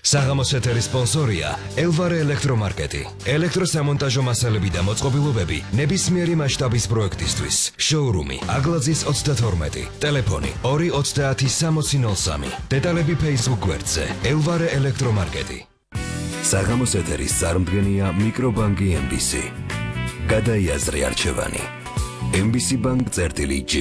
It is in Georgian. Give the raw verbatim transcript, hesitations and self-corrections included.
საღამოს ეთერის სპონსორია ელვარე ელექტრომარკეტი. ელექტროსამონტაჟო მასალები და მოწყობილობები ნებისმიერი მასშტაბის პროექტისთვის. შოურუმი აგლაძის ოცდათორმეტი. ტელეფონი ორი ოცდაათი სამოცი ნოლ სამი. დეტალები Facebook გვერდზე ელვარე ელექტრომარკეტი. საღამოს ეთერის წარმდგენია მიკრობანკი ემ ბი სი. გადაიაზრე არჩევანი. ემ ბი სი ბანკ წერტილი ჯი.